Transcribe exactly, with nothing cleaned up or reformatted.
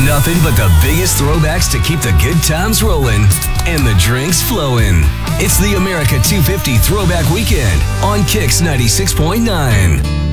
Nothing but the biggest throwbacks to keep the good times rolling and the drinks flowing. It's the America two fifty Throwback Weekend on Kicks ninety-six point nine.